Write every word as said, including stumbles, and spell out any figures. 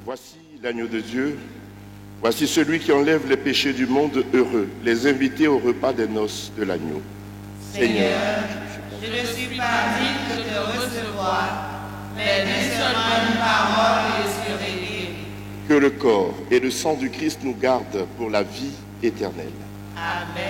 Voici l'agneau de Dieu, voici celui qui enlève les péchés du monde, heureux, les invités au repas des noces de l'agneau. Seigneur, je ne suis pas digne de te recevoir, mais dis seulement une parole et je serai guéri. Que le corps et le sang du Christ nous gardent pour la vie éternelle. Amen.